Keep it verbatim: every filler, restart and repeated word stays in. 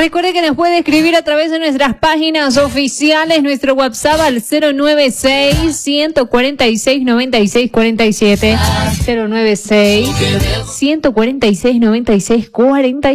Recuerde que nos puede escribir a través de nuestras páginas oficiales, nuestro WhatsApp al cero nueve seis, uno cuatro seis, nueve seis cuatro siete, cero nueve seis, uno cuatro seis, nueve seis cuatro siete.